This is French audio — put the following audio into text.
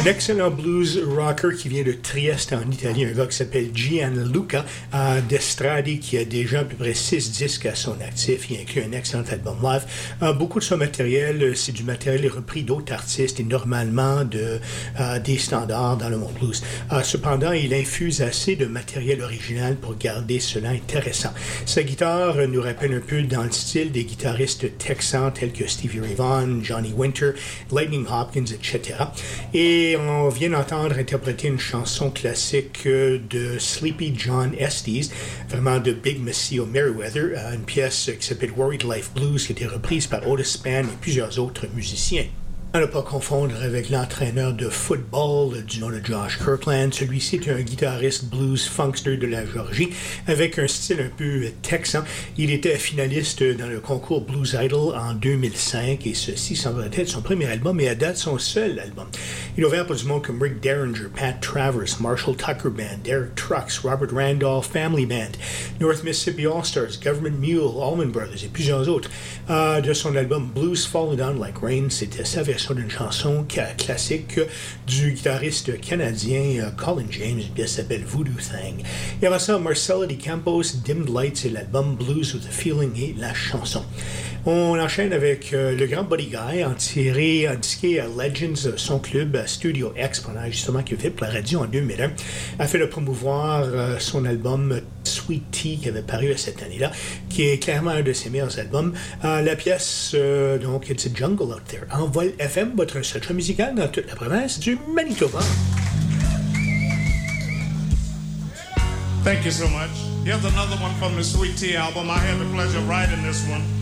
Excellent blues rocker qui vient de Trieste en Italie, un gars qui s'appelle Gianluca Destradi, qui a déjà à peu près 6 disques à son actif. Il inclut un excellent album live. Beaucoup de son matériel, c'est du matériel repris d'autres artistes et normalement des standards dans le monde blues. Cependant, il infuse assez de matériel original pour garder cela intéressant. Sa guitare nous rappelle un peu dans le style des guitaristes texans tels que Stevie Ray Vaughan, Johnny Winter, Lightning Hopkins, etc. Et on vient d'entendre interpréter une chanson classique de Sleepy John Estes, vraiment de Big Maceo Merriweather, une pièce qui s'appelle Worried Life Blues, qui a été reprise par Otis Spann et plusieurs autres musiciens. À ne pas confondre avec l'entraîneur de football du nom de Josh Kirkland. Celui-ci est un guitariste blues funkster de la Géorgie avec un style un peu texan. Il était finaliste dans le concours Blues Idol en 2005 et ceci semble être son premier album et à date son seul album. Il a ouvert pour du monde comme Rick Derringer, Pat Travers, Marshall Tucker Band, Derek Trucks, Robert Randolph Family Band, North Mississippi All-Stars, Government Mule, Allman Brothers et plusieurs autres. De son album Blues Falling Down Like Rain, c'était sa version d'une chanson classique du guitariste canadien Colin James, une pièce s'appelle Voodoo Thing. Et avant ça, Marcelo Di Campos, Dimmed Lights et l'album Blues with a Feeling et la chanson. On enchaîne avec le grand Buddy Guy, disqué à Legends, son club à Studio X, pendant justement qu'il a fait pour la radio en 2001, afin de promouvoir son album Sweet Tea qui avait paru cette année-là, qui est clairement un de ses meilleurs albums. La pièce, donc, It's a Jungle Out There, en vol FM, votre seul choix musical dans toute la province du Manitoba. Thank you so much. Here's another one from the Sweet Tea album. I had the pleasure of writing this one.